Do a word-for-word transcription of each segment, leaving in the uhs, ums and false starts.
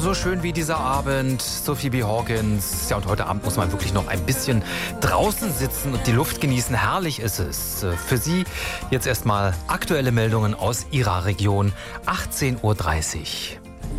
so schön wie dieser Abend, Sophie B. Hawkins. Ja, und heute Abend muss man wirklich noch ein bisschen draußen sitzen und die Luft genießen. Herrlich ist es. Für Sie jetzt erstmal aktuelle Meldungen aus Ihrer Region, achtzehn Uhr dreißig.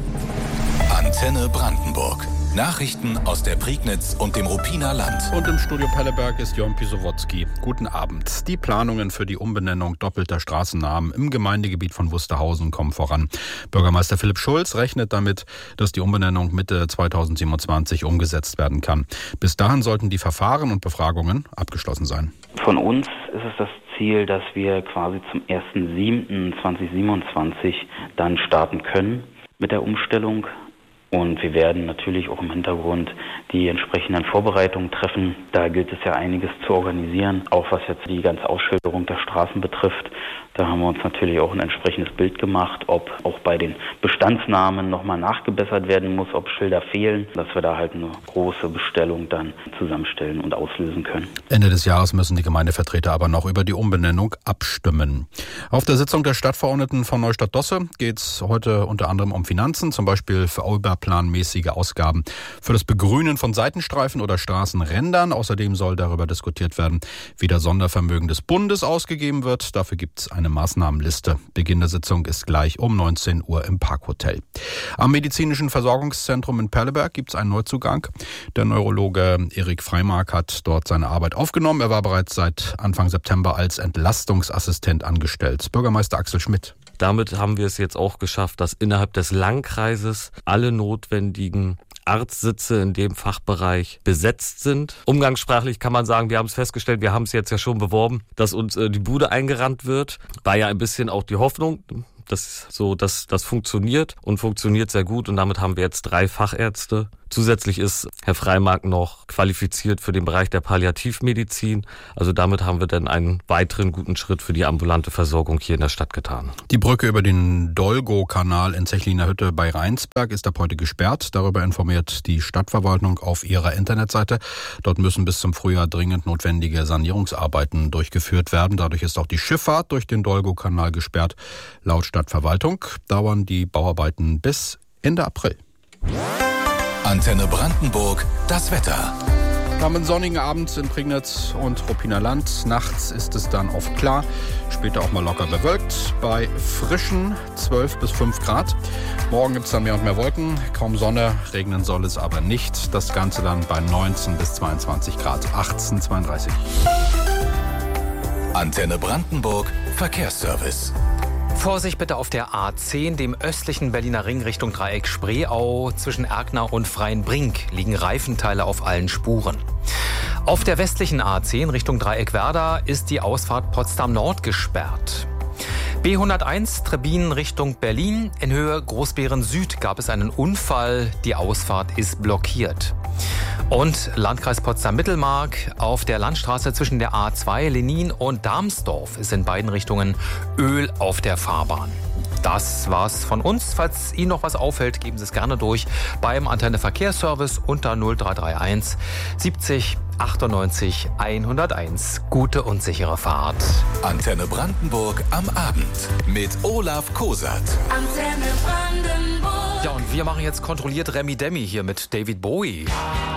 Antenne Brandenburg. Nachrichten aus der Prignitz und dem Ruppiner Land. Und im Studio Pelleberg ist Jon Pisowotzki. Guten Abend. Die Planungen für die Umbenennung doppelter Straßennamen im Gemeindegebiet von Wusterhausen kommen voran. Bürgermeister Philipp Schulz rechnet damit, dass die Umbenennung Mitte zweitausendsiebenundzwanzig umgesetzt werden kann. Bis dahin sollten die Verfahren und Befragungen abgeschlossen sein. Von uns ist es das Ziel, dass wir quasi zum ersten siebten zweitausendsiebenundzwanzig dann starten können mit der Umstellung. Und wir werden natürlich auch im Hintergrund die entsprechenden Vorbereitungen treffen. Da gilt es ja einiges zu organisieren, auch was jetzt die ganze Ausschilderung der Straßen betrifft. Da haben wir uns natürlich auch ein entsprechendes Bild gemacht, ob auch bei den Bestandsnamen nochmal nachgebessert werden muss, ob Schilder fehlen, dass wir da halt eine große Bestellung dann zusammenstellen und auslösen können. Ende des Jahres müssen die Gemeindevertreter aber noch über die Umbenennung abstimmen. Auf der Sitzung der Stadtverordneten von Neustadt-Dosse geht es heute unter anderem um Finanzen, zum Beispiel für planmäßige Ausgaben für das Begrünen von Seitenstreifen oder Straßenrändern. Außerdem soll darüber diskutiert werden, wie das Sondervermögen des Bundes ausgegeben wird. Dafür gibt es eine Maßnahmenliste. Beginn der Sitzung ist gleich um neunzehn Uhr im Parkhotel. Am medizinischen Versorgungszentrum in Perleberg gibt es einen Neuzugang. Der Neurologe Erik Freimark hat dort seine Arbeit aufgenommen. Er war bereits seit Anfang September als Entlastungsassistent angestellt. Bürgermeister Axel Schmidt. Damit haben wir es jetzt auch geschafft, dass innerhalb des Landkreises alle notwendigen Arztsitze in dem Fachbereich besetzt sind. Umgangssprachlich kann man sagen, wir haben es festgestellt, wir haben es jetzt ja schon beworben, dass uns äh, die Bude eingerannt wird. War ja ein bisschen auch die Hoffnung, dass so, dass das funktioniert und funktioniert sehr gut. Und damit haben wir jetzt drei Fachärzte. Zusätzlich ist Herr Freimark noch qualifiziert für den Bereich der Palliativmedizin. Also damit haben wir dann einen weiteren guten Schritt für die ambulante Versorgung hier in der Stadt getan. Die Brücke über den Dolgo-Kanal in Zechliner Hütte bei Rheinsberg ist ab heute gesperrt. Darüber informiert die Stadtverwaltung auf ihrer Internetseite. Dort müssen bis zum Frühjahr dringend notwendige Sanierungsarbeiten durchgeführt werden. Dadurch ist auch die Schifffahrt durch den Dolgo-Kanal gesperrt. Laut Stadtverwaltung dauern die Bauarbeiten bis Ende April. Antenne Brandenburg, das Wetter. Wir haben einen sonnigen Abend in Prignitz und Ruppiner Land. Nachts ist es dann oft klar, später auch mal locker bewölkt, bei frischen zwölf bis fünf Grad. Morgen gibt es dann mehr und mehr Wolken, kaum Sonne, regnen soll es aber nicht. Das Ganze dann bei neunzehn bis zweiundzwanzig Grad, achtzehn Uhr zweiunddreißig. Antenne Brandenburg, Verkehrsservice. Vorsicht bitte auf der A zehn, dem östlichen Berliner Ring Richtung Dreieck Spreeau. Zwischen Erkner und Freienbrink liegen Reifenteile auf allen Spuren. Auf der westlichen A zehn Richtung Dreieck Werder ist die Ausfahrt Potsdam Nord gesperrt. B hunderteins Trebbin Richtung Berlin. In Höhe Großbeeren Süd gab es einen Unfall. Die Ausfahrt ist blockiert. Und Landkreis Potsdam-Mittelmark auf der Landstraße zwischen der A zwei Lenin und Darmsdorf ist in beiden Richtungen Öl auf der Fahrbahn. Das war's von uns. Falls Ihnen noch was auffällt, geben Sie es gerne durch beim Antenne Verkehrsservice unter null drei drei eins siebzig achtundneunzig hunderteins. Gute und sichere Fahrt. Antenne Brandenburg am Abend mit Olaf Kosat. Antenne Brandenburg. Ja, und wir machen jetzt kontrolliert Remi Demi hier mit David Bowie.